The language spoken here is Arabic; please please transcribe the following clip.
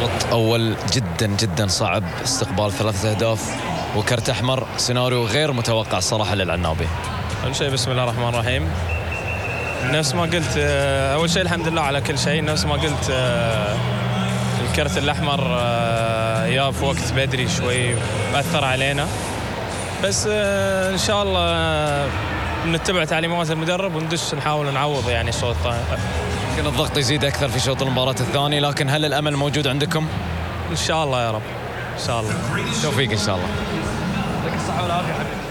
شوط أول جدا جدا صعب، استقبال 3 أهداف وكرت أحمر، سيناريو غير متوقع الصراحة للعنابي. أول شيء بسم الله الرحمن الرحيم، نفس ما قلت أول شيء الحمد لله على كل شيء. نفس ما قلت الكرت الأحمر يا في وقت بدري شوي أثر علينا، بس إن شاء الله نتبع تعليمات المدرب وندش نحاول نعوض يعني الشوط الثاني. يمكن الضغط يزيد أكثر في شوط المباراة الثاني، لكن هل الأمل موجود عندكم؟ إن شاء الله يا رب، إن شاء الله. توفيق إن شاء الله. يعطيك الصحة والعافية حبيبي.